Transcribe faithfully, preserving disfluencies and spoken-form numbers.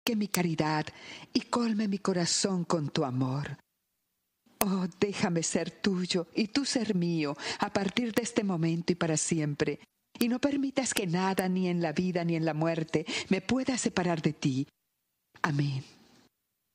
que mi caridad y colme mi corazón con tu amor. Oh, déjame ser tuyo y tú ser mío a partir de este momento y para siempre. Y no permitas que nada, ni en la vida ni en la muerte, me pueda separar de ti. Amén.